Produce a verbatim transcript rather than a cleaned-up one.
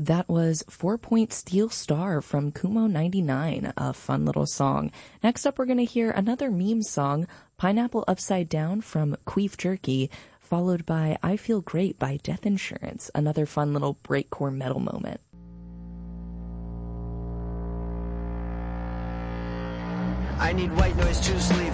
That was Four Point Steel Star from Kumo ninety-nine, a fun little song. Next up, we're going to hear another meme song, Pineapple Upside Down from Queef Jerky, followed by I Feel Great by Death Insurance, another fun little breakcore metal moment. I need white noise to sleep.